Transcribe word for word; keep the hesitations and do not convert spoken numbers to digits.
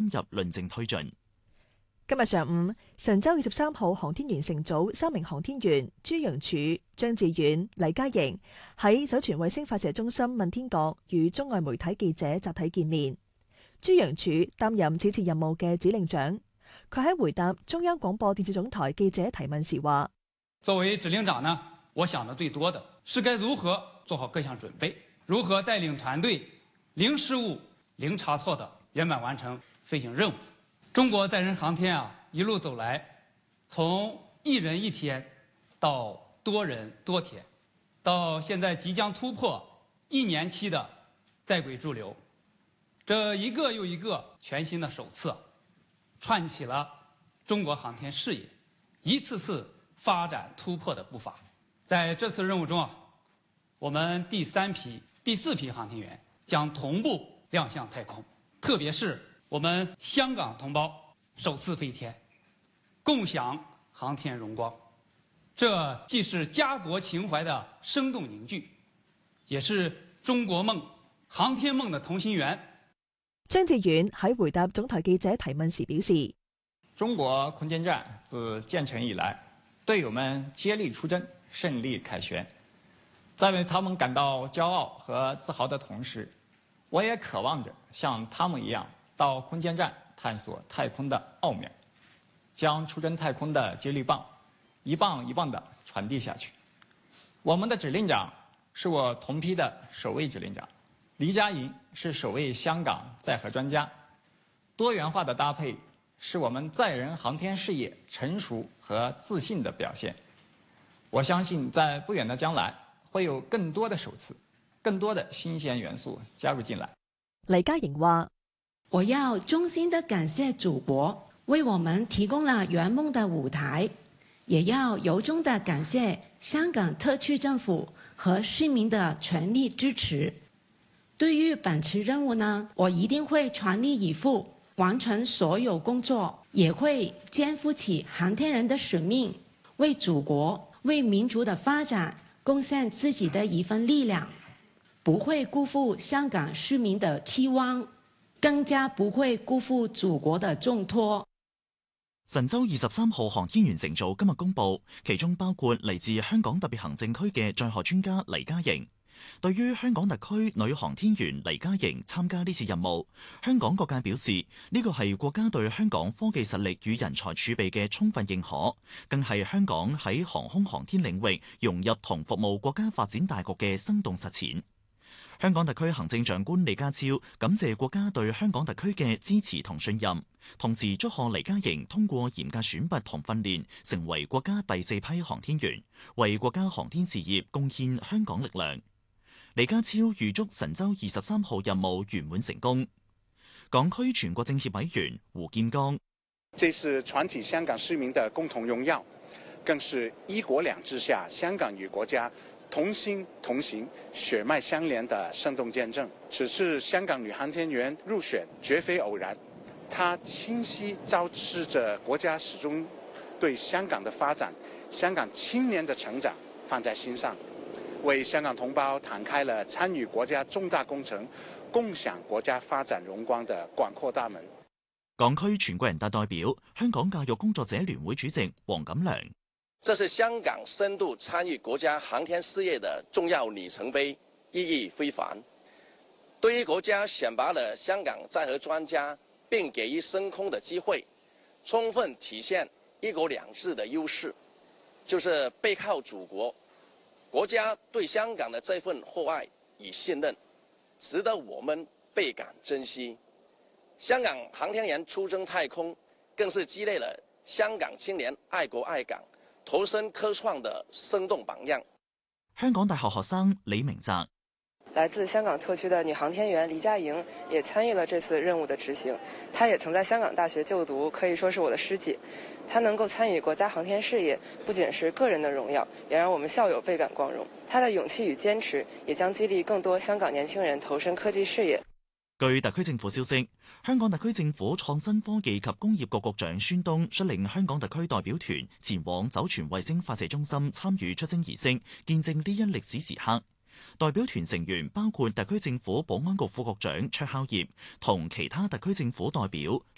入論證推進。 今日上午，神舟二十三號航天員乘組三名航天員朱楊柱、張志遠、黎嘉瑩喺酒泉衛星發射中心問天閣與中外媒體記者集體見面。朱楊柱擔任此次任務嘅指令長，佢喺回答中央廣播電視總台記者提問時話： 作為指令長呢，我想的最多的是該如何做好各項準備，如何帶領團隊零失誤、零差錯的圓滿完成飛行任務。中國載人航天啊，一路走來，從一人一天到多人多天，到現在即將突破一年期的在軌駐留，這一個又一個全新的首次，串起了中國航天事業一次次發展突破的步伐。在這次任務中啊，我們第三批、第四批航天員將同步亮相太空，特別是我們香港同胞首次飛天，共享航天榮光。這既是家國情懷的生動凝聚，也是中國夢、航天夢的同心圓。 張志遠喺回答總台記者提問時表示： 中國空間站自建成以來，隊友們接力出征，勝利凱旋。在為他們感到驕傲和自豪的同時，我也渴望着像他們一樣到空間站探索太空的奧妙，將出征太空的接力棒一棒一棒地傳遞下去。我們的指令長是我同批的首位指令長，黎嘉瑩是首位香港載荷專家。多元化的搭配是我們載人航天事業成熟和自信的表現。我相信在不遠的將來會有更多的首次，更多的新鮮元素加入進來。 黎嘉瑩話： 我要衷心的感謝祖國為我們提供了圓夢的舞台，也要由衷的感謝香港特區政府和市民的全力支持。對於本次任務呢，我一定會全力以赴完成所有工作，也會肩負起航天人的使命，為祖國、為民族的發展貢獻自己的一份力量，不會辜負香港市民的期望，更加不會辜負祖國的重託。 神舟二十三號航天員乘組今日公布，其中包括嚟自香港特別行政區嘅載荷專家黎嘉瑩。對於香港特區女航天員黎嘉瑩參加呢次任務，香港各界表示呢個係國家對香港科技實力與人才儲備嘅充分認可，更係香港喺航空航天領域融入同服務國家發展大局嘅生動實踐。香港特區行政長官李家超感謝國家對香港特區嘅支持同信任，同時祝賀黎嘉瑩通過嚴格選拔同訓練，成為國家第四批航天員，為國家航天事業貢獻香港力量。李家超預祝神舟二十三號任務圓滿成功。港區全國政協委員胡劍剛： 這是全體香港市民的共同榮耀，更是一國兩制下香港與國家同心同行、血脈相連的生動見證。此次香港女航天員入選絕非偶然，它清晰昭示着國家始終對香港的發展、香港青年的成長放在心上，為香港同胞敞開了參與國家重大工程、共享國家發展榮光的廣闊大門。 港區全國人大代表、香港教育工作者聯會主席黃錦良： 這是香港深度參與國家航天事業的重要里程碑，意義非凡。對於國家選拔了香港載荷專家，並給予升空的機會，充分體現一國兩制的優勢，就是背靠祖國。國家對香港的這份厚愛與信任，值得我們倍感珍惜。香港航天員出征太空，更是激勵了香港青年愛國愛港、投身科創的生動榜樣。 香港大學學生李明澤： 來自香港特區的女航天員黎嘉瑩也參與了這次任務的執行，她也曾在香港大學就讀，可以說是我的師姐。她能夠參與國家航天事業，不僅是個人的榮耀，也讓我們校友倍感光榮。她的勇氣與堅持，也將激勵更多香港年輕人投身科技事業。 據特區政府消息，香港特區政府創新科技及工業局局長孫東率領香港特區代表團前往酒泉衛星發射中心參與出征儀式，見證呢一歷史時刻。代表團成員包括特區政府保安局副局長卓孝業同其他特區政府代表、